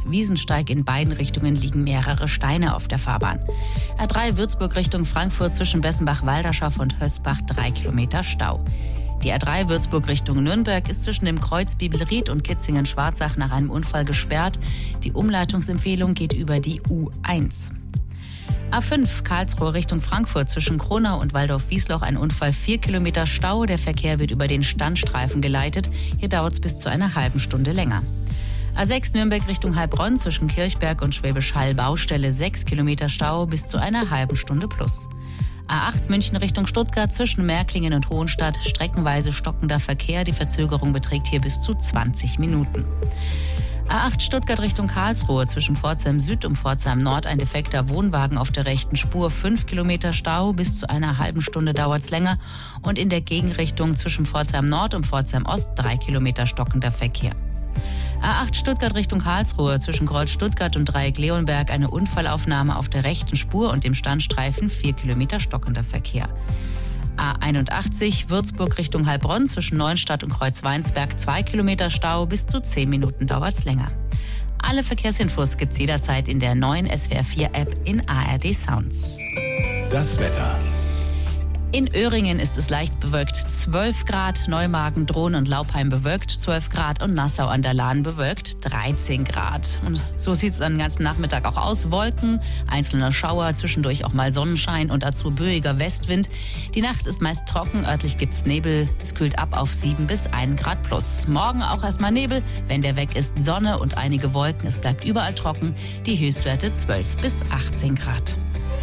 Wiesensteig in beiden Richtungen liegen mehrere Steine auf der Fahrbahn. A3 Würzburg Richtung Frankfurt zwischen Bessenbach-Walderschaft und Hösbach 3 Kilometer Stau. Die A3 Würzburg Richtung Nürnberg ist zwischen dem Kreuz Bibelried und Kitzingen-Schwarzach nach einem Unfall gesperrt. Die Umleitungsempfehlung geht über die U1. A5 Karlsruhe Richtung Frankfurt zwischen Kronau und Waldorf-Wiesloch ein Unfall, 4 Kilometer Stau. Der Verkehr wird über den Standstreifen geleitet. Hier dauert es bis zu einer halben Stunde länger. A6 Nürnberg Richtung Heilbronn zwischen Kirchberg und Schwäbisch Hall Baustelle 6 Kilometer Stau bis zu einer halben Stunde plus. A8 München Richtung Stuttgart zwischen Märklingen und Hohenstadt streckenweise stockender Verkehr. Die Verzögerung beträgt hier bis zu 20 Minuten. A8 Stuttgart Richtung Karlsruhe zwischen Pforzheim Süd und Pforzheim Nord ein defekter Wohnwagen auf der rechten Spur, 5 Kilometer Stau, bis zu einer halben Stunde dauert's länger und in der Gegenrichtung zwischen Pforzheim Nord und Pforzheim Ost 3 Kilometer stockender Verkehr. A8 Stuttgart Richtung Karlsruhe zwischen Kreuz Stuttgart und Dreieck Leonberg eine Unfallaufnahme auf der rechten Spur und dem Standstreifen 4 Kilometer stockender Verkehr. A81 Würzburg Richtung Heilbronn zwischen Neuenstadt und Kreuzweinsberg 2 Kilometer Stau, bis zu 10 Minuten dauert's länger. Alle Verkehrsinfos gibt's jederzeit in der neuen SWR4-App in ARD Sounds. Das Wetter. In Öhringen ist es leicht bewölkt, 12 Grad, Neumagen, Drohnen und Laupheim bewölkt, 12 Grad und Nassau an der Lahn bewölkt, 13 Grad. Und so sieht es dann den ganzen Nachmittag auch aus. Wolken, einzelne Schauer, zwischendurch auch mal Sonnenschein und dazu böiger Westwind. Die Nacht ist meist trocken, örtlich gibt's Nebel. Es kühlt ab auf 7 bis 1 Grad plus. Morgen auch erstmal Nebel, wenn der weg ist, Sonne und einige Wolken. Es bleibt überall trocken, die Höchstwerte 12 bis 18 Grad.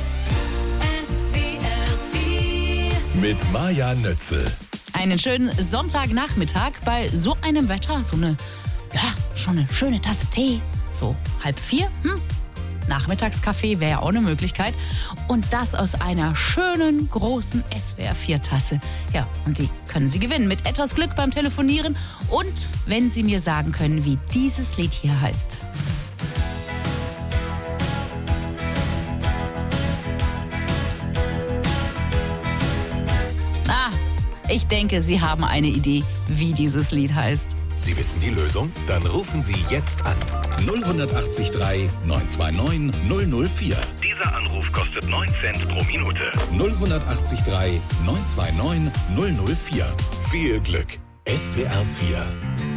Mit Maja Nötzel. Einen schönen Sonntagnachmittag bei so einem Wetter. Schon eine schöne Tasse Tee. So 3:30. Nachmittagskaffee wäre ja auch eine Möglichkeit. Und das aus einer schönen, großen SWR4-Tasse. Ja, und die können Sie gewinnen mit etwas Glück beim Telefonieren. Und wenn Sie mir sagen können, wie dieses Lied hier heißt. Ich denke, Sie haben eine Idee, wie dieses Lied heißt. Sie wissen die Lösung? Dann rufen Sie jetzt an. 08039 929 004. Dieser Anruf kostet 9 Cent pro Minute. 08039 929 004. Viel Glück. SWR4